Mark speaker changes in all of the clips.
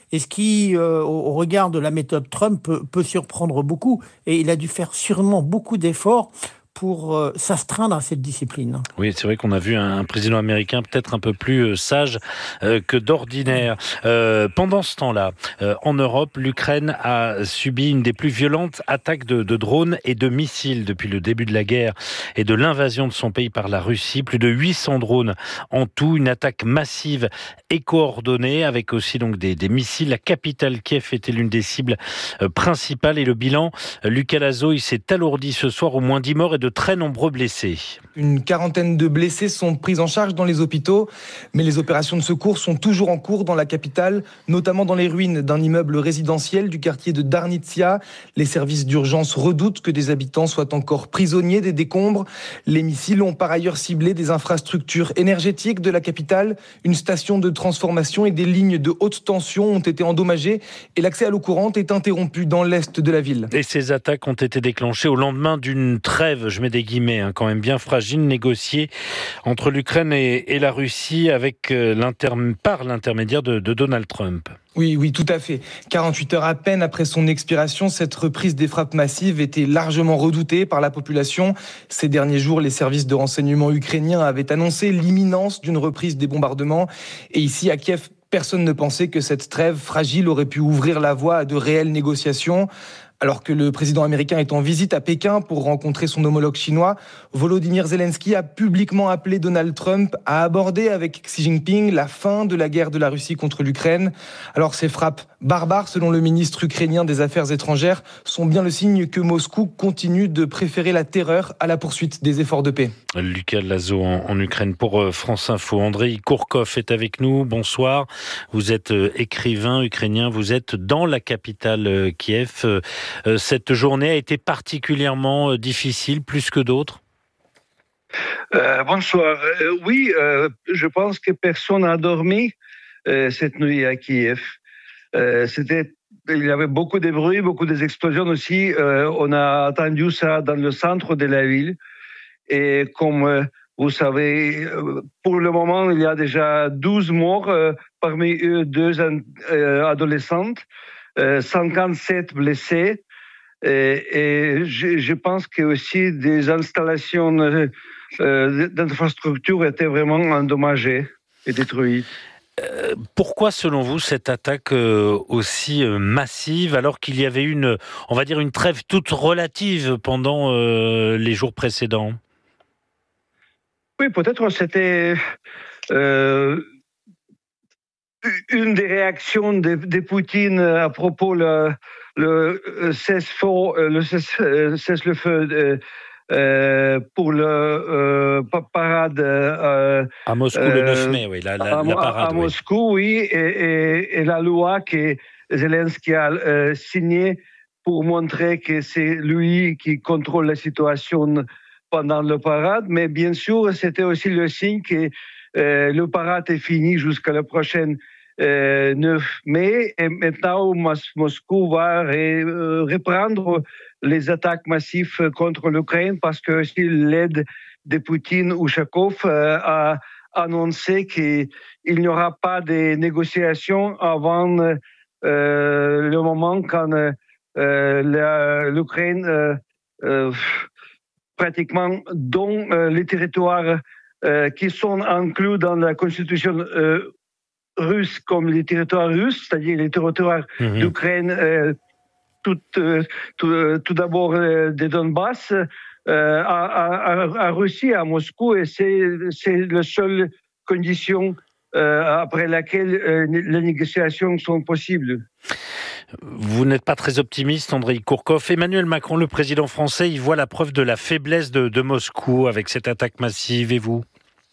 Speaker 1: et ce qui, au regard de la méthode Trump, peut surprendre beaucoup. Et il a dû faire sûrement beaucoup d'efforts pour s'astreindre à cette discipline.
Speaker 2: Oui, c'est vrai qu'on a vu un président américain peut-être un peu plus sage que d'ordinaire. Pendant ce temps-là, en Europe, l'Ukraine a subi une des plus violentes attaques de drones et de missiles depuis le début de la guerre et de l'invasion de son pays par la Russie. Plus de 800 drones en tout, une attaque massive et coordonnée avec aussi donc des missiles. La capitale Kiev était l'une des cibles principales et le bilan, Lucas Lazo, il s'est alourdi ce soir, au moins 10 morts et de très nombreux blessés.
Speaker 3: Une quarantaine de blessés sont pris en charge dans les hôpitaux, mais les opérations de secours sont toujours en cours dans la capitale, notamment dans les ruines d'un immeuble résidentiel du quartier de Darnitsia. Les services d'urgence redoutent que des habitants soient encore prisonniers des décombres. Les missiles ont par ailleurs ciblé des infrastructures énergétiques de la capitale. Une station de transformation et des lignes de haute tension ont été endommagées et l'accès à l'eau courante est interrompu dans l'est de la ville.
Speaker 2: Et ces attaques ont été déclenchées au lendemain d'une trêve, je mets des guillemets, quand même bien fragile, négociée entre l'Ukraine et la Russie avec par l'intermédiaire de Donald Trump.
Speaker 3: Oui, tout à fait. 48 heures à peine après son expiration, cette reprise des frappes massives était largement redoutée par la population. Ces derniers jours, les services de renseignement ukrainiens avaient annoncé l'imminence d'une reprise des bombardements. Et ici, à Kiev, personne ne pensait que cette trêve fragile aurait pu ouvrir la voie à de réelles négociations. Alors que le président américain est en visite à Pékin pour rencontrer son homologue chinois, Volodymyr Zelensky a publiquement appelé Donald Trump à aborder avec Xi Jinping la fin de la guerre de la Russie contre l'Ukraine. Alors ces frappes barbares, selon le ministre ukrainien des Affaires étrangères, sont bien le signe que Moscou continue de préférer la terreur à la poursuite des efforts de paix.
Speaker 2: Lucas Lazo en Ukraine pour France Info. Andrei Kourkov est avec nous. Bonsoir. Vous êtes écrivain ukrainien. Vous êtes dans la capitale Kiev. Cette journée a été particulièrement difficile, plus que d'autres?
Speaker 4: Bonsoir. Oui, je pense que personne n'a dormi cette nuit à Kiev. Il y avait beaucoup de bruit, beaucoup d'explosions aussi. On a entendu ça dans le centre de la ville. Et comme vous savez, pour le moment, il y a déjà 12 morts, parmi eux 2 adolescentes, 57 blessés. Et je pense que aussi des installations d'infrastructures étaient vraiment endommagées et détruites.
Speaker 2: Pourquoi, selon vous, cette attaque aussi massive, alors qu'il y avait une trêve toute relative pendant les jours précédents?
Speaker 4: Oui, peut-être c'était une des réactions de Poutine à propos le cesse-le-feu pour le parade
Speaker 2: à Moscou le 9 mai, oui, la parade.
Speaker 4: À Moscou, oui, et la loi que Zelensky a signée pour montrer que c'est lui qui contrôle la situation pendant le parade, mais bien sûr, c'était aussi le signe que le parade est fini jusqu'à la prochaine 9 mai, et maintenant Moscou va reprendre les attaques massives contre l'Ukraine parce que aussi l'aide de Poutine, Ushakov, a annoncé qu'il n'y aura pas de négociations avant le moment quand l'Ukraine pratiquement dont les territoires qui sont inclus dans la constitution russe comme les territoires russes, c'est-à-dire les territoires d'Ukraine, tout d'abord des Donbass, à Russie, à Moscou, et c'est la seule condition après laquelle les négociations sont possibles.
Speaker 2: Vous n'êtes pas très optimiste, Andrei Kourkov. Emmanuel Macron, le président français, il voit la preuve de la faiblesse de Moscou avec cette attaque massive, et vous?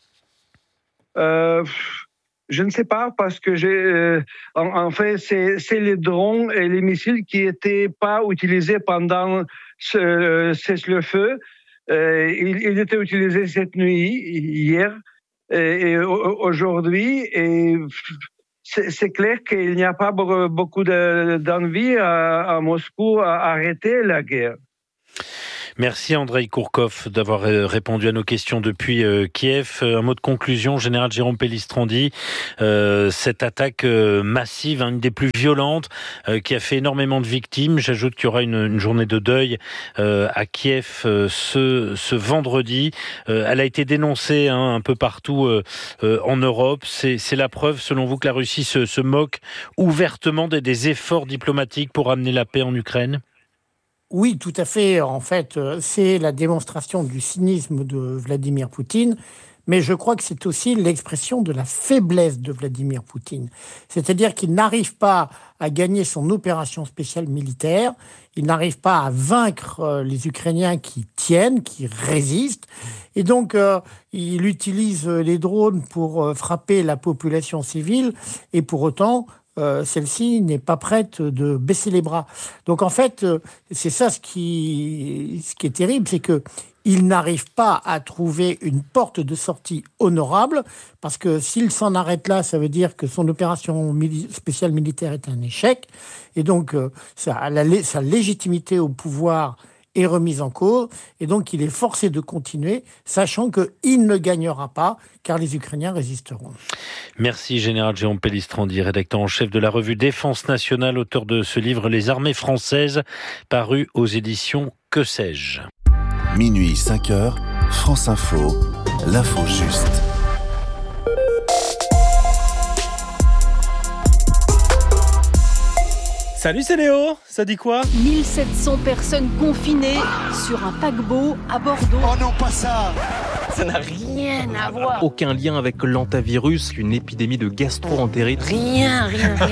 Speaker 4: Je ne sais pas, parce que en fait, c'est les drones et les missiles qui n'étaient pas utilisés pendant ce cessez-le-feu. Ils étaient utilisés cette nuit, hier et aujourd'hui. Et c'est clair qu'il n'y a pas beaucoup d'envie à Moscou à arrêter la guerre.
Speaker 2: Merci Andrei Kourkov d'avoir répondu à nos questions depuis Kiev. Un mot de conclusion, général Jérôme Pellistrandi. Cette attaque massive, une des plus violentes, qui a fait énormément de victimes. J'ajoute qu'il y aura une journée de deuil à Kiev ce vendredi. Elle a été dénoncée un peu partout en Europe. C'est la preuve, selon vous, que la Russie se moque ouvertement des efforts diplomatiques pour amener la paix en Ukraine ?
Speaker 1: Oui, tout à fait. En fait, c'est la démonstration du cynisme de Vladimir Poutine, mais je crois que c'est aussi l'expression de la faiblesse de Vladimir Poutine. C'est-à-dire qu'il n'arrive pas à gagner son opération spéciale militaire, il n'arrive pas à vaincre les Ukrainiens qui tiennent, qui résistent, et donc il utilise les drones pour frapper la population civile, et pour autant celle-ci n'est pas prête de baisser les bras. Donc en fait, c'est ça ce qui est terrible, c'est que il n'arrive pas à trouver une porte de sortie honorable, parce que s'il s'en arrête là, ça veut dire que son opération spéciale militaire est un échec, et donc sa légitimité au pouvoir est remise en cause, et donc il est forcé de continuer, sachant qu'il ne gagnera pas, car les Ukrainiens résisteront.
Speaker 2: Merci Général Jérôme Pellistrandi, rédacteur en chef de la revue Défense Nationale, auteur de ce livre « Les armées françaises », paru aux éditions Que sais-je.
Speaker 5: Minuit 5h, France Info, l'info juste.
Speaker 6: Salut, c'est Léo, ça dit quoi ?
Speaker 7: 1700 personnes confinées sur un paquebot à Bordeaux.
Speaker 8: Oh non, pas ça !
Speaker 7: Ça n'a rien à voir.
Speaker 6: Aucun lien avec l'hantavirus, une épidémie de gastro-entérite.
Speaker 7: Rien.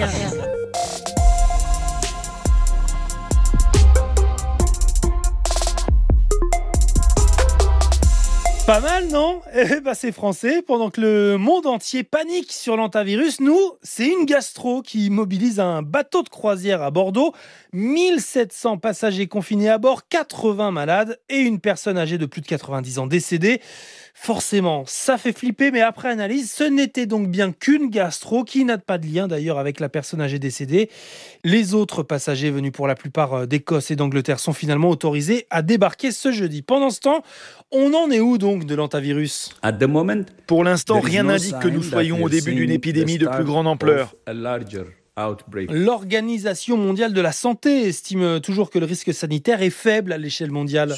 Speaker 6: Pas mal, non ? C'est français. Pendant que le monde entier panique sur l'hantavirus, nous, c'est une gastro qui mobilise un bateau de croisière à Bordeaux. 1700 passagers confinés à bord, 80 malades et une personne âgée de plus de 90 ans décédée. Forcément, ça fait flipper, mais après analyse, ce n'était donc bien qu'une gastro qui n'a pas de lien d'ailleurs avec la personne âgée décédée. Les autres passagers venus pour la plupart d'Écosse et d'Angleterre sont finalement autorisés à débarquer ce jeudi. Pendant ce temps, on en est où donc de l'hantavirus ?
Speaker 9: Pour l'instant, rien n'indique que nous soyons au début d'une épidémie de plus grande ampleur.
Speaker 6: L'Organisation mondiale de la santé estime toujours que le risque sanitaire est faible à l'échelle mondiale.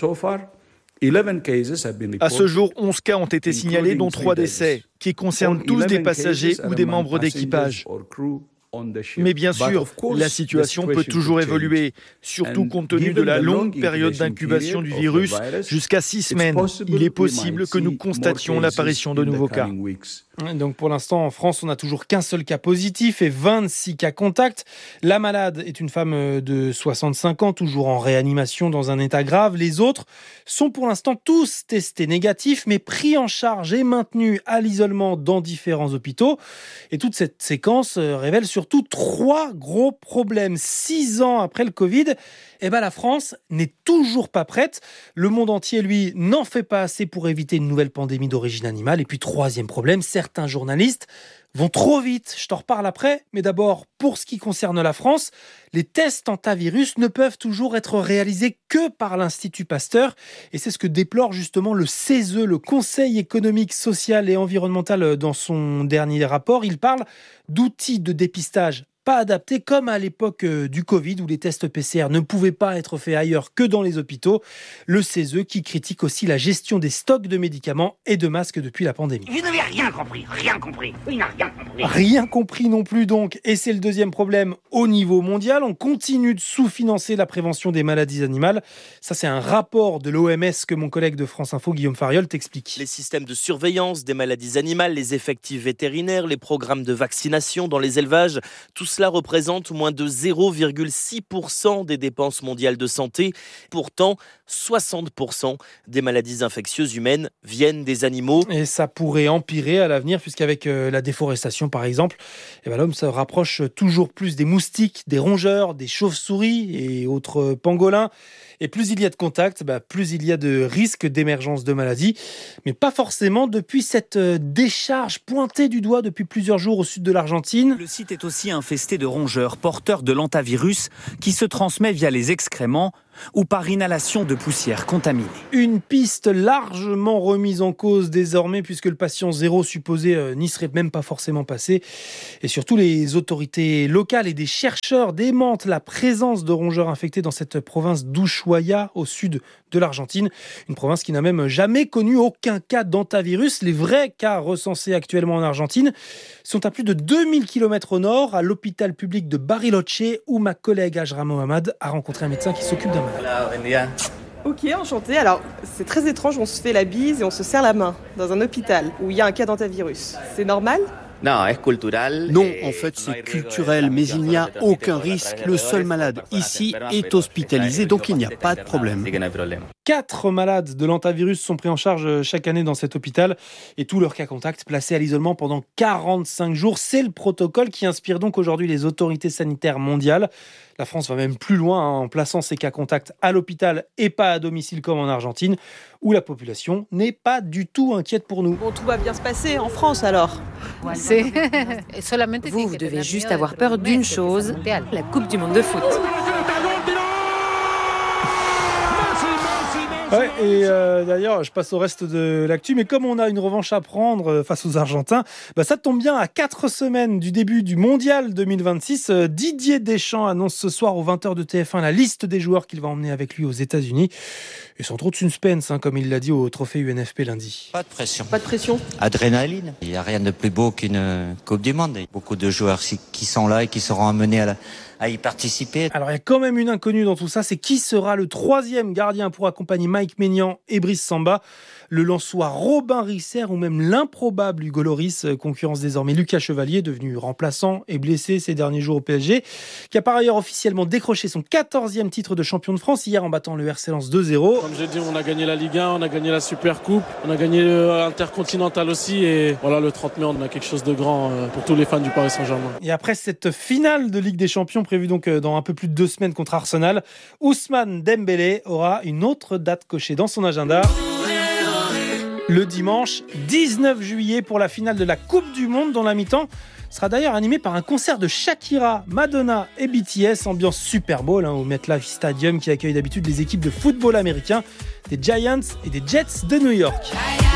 Speaker 9: À ce jour, 11 cas ont été signalés, dont 3 décès, qui concernent tous des passagers ou des membres d'équipage. Mais bien sûr, la situation peut toujours évoluer, surtout compte tenu de la longue période d'incubation du virus, jusqu'à 6 semaines. Il est possible que nous constations l'apparition de nouveaux cas.
Speaker 6: Donc pour l'instant, en France, on n'a toujours qu'un seul cas positif et 26 cas contacts. La malade est une femme de 65 ans, toujours en réanimation dans un état grave. Les autres sont pour l'instant tous testés négatifs, mais pris en charge et maintenus à l'isolement dans différents hôpitaux. Et toute cette séquence révèle surtout 3 gros problèmes. 6 ans après le Covid, la France n'est toujours pas prête. Le monde entier, lui, n'en fait pas assez pour éviter une nouvelle pandémie d'origine animale. Et puis, 3e problème, certains journalistes vont trop vite. Je t'en reparle après. Mais d'abord, pour ce qui concerne la France, les tests hantavirus ne peuvent toujours être réalisés que par l'Institut Pasteur. Et c'est ce que déplore justement le CESE, le Conseil économique, social et environnemental, dans son dernier rapport. Il parle d'outils de dépistage pas adapté, comme à l'époque du Covid où les tests PCR ne pouvaient pas être faits ailleurs que dans les hôpitaux. Le CESE qui critique aussi la gestion des stocks de médicaments et de masques depuis la pandémie.
Speaker 10: Je n'avais rien compris. Il n'a rien compris.
Speaker 6: Rien compris non plus donc. Et c'est le 2e problème au niveau mondial. On continue de sous-financer la prévention des maladies animales. Ça, c'est un rapport de l'OMS que mon collègue de France Info, Guillaume Fariol, t'explique.
Speaker 11: Les systèmes de surveillance des maladies animales, les effectifs vétérinaires, les programmes de vaccination dans les élevages, tout cela représente moins de 0,6% des dépenses mondiales de santé. Pourtant, 60% des maladies infectieuses humaines viennent des animaux.
Speaker 6: Et ça pourrait empirer à l'avenir, puisqu'avec la déforestation, par exemple, l'homme se rapproche toujours plus des moustiques, des rongeurs, des chauves-souris et autres pangolins. Et plus il y a de contacts, plus il y a de risques d'émergence de maladies. Mais pas forcément depuis cette décharge pointée du doigt depuis plusieurs jours au sud de l'Argentine.
Speaker 12: Le site est aussi infesté de rongeurs porteurs de l'hantavirus qui se transmet via les excréments,
Speaker 8: ou par inhalation de poussière contaminée.
Speaker 6: Une piste largement remise en cause désormais puisque le patient zéro supposé n'y serait même pas forcément passé. Et surtout, les autorités locales et des chercheurs démentent la présence de rongeurs infectés dans cette province d'Ushuaia au sud de l'Argentine. Une province qui n'a même jamais connu aucun cas d'hantavirus. Les vrais cas recensés actuellement en Argentine sont à plus de 2000 km au nord, à l'hôpital public de Bariloche, où ma collègue Ajra Mohamed a rencontré un médecin qui s'occupe d'un malade.
Speaker 12: Ok, enchanté. Alors, c'est très étrange, on se fait la bise et on se serre la main dans un hôpital où il y a un cas d'hantavirus. C'est normal ?
Speaker 13: Non, en fait c'est culturel, mais il n'y a aucun risque. Le seul malade ici est hospitalisé, donc il n'y a pas de problème.
Speaker 6: 4 malades de l'hantavirus sont pris en charge chaque année dans cet hôpital et tous leurs cas contacts placés à l'isolement pendant 45 jours. C'est le protocole qui inspire donc aujourd'hui les autorités sanitaires mondiales. La France va même plus loin en plaçant ces cas contacts à l'hôpital et pas à domicile comme en Argentine, où la population n'est pas du tout inquiète pour nous.
Speaker 12: Bon, tout va bien se passer en France alors.
Speaker 14: Vous devez juste avoir peur d'une chose, la Coupe du Monde de foot.
Speaker 6: Ouais, et d'ailleurs, je passe au reste de l'actu, mais comme on a une revanche à prendre face aux Argentins, ça tombe bien, à 4 semaines du début du Mondial 2026, Didier Deschamps annonce ce soir aux 20h de TF1 la liste des joueurs qu'il va emmener avec lui aux États-Unis. Et sans trop de suspense, comme il l'a dit au trophée UNFP lundi.
Speaker 15: Pas de pression.
Speaker 12: Pas de pression.
Speaker 15: Adrénaline. Il n'y a rien de plus beau qu'une Coupe du Monde. Il y a beaucoup de joueurs qui sont là et qui seront amenés à y participer.
Speaker 6: Alors il y a quand même une inconnue dans tout ça, c'est qui sera le 3e gardien pour accompagner Mike Maignan et Brice Samba. Le Lensois Robin Risser ou même l'improbable Hugo Lloris, concurrence désormais Lucas Chevalier, devenu remplaçant et blessé ces derniers jours au PSG, qui a par ailleurs officiellement décroché son 14e titre de champion de France hier en battant le RC Lens 2-0.
Speaker 16: Comme j'ai dit, on a gagné la Ligue 1, on a gagné la Super Coupe, on a gagné l'Intercontinental aussi et voilà, le 30 mai on a quelque chose de grand pour tous les fans du Paris Saint-Germain.
Speaker 6: Et après cette finale de Ligue des Champions prévue donc dans un peu plus de 2 semaines contre Arsenal, Ousmane Dembélé aura une autre date cochée dans son agenda. Le dimanche 19 juillet pour la finale de la Coupe du Monde, dont la mi-temps sera d'ailleurs animée par un concert de Shakira, Madonna et BTS, ambiance Super Bowl au MetLife Stadium qui accueille d'habitude les équipes de football américain des Giants et des Jets de New York.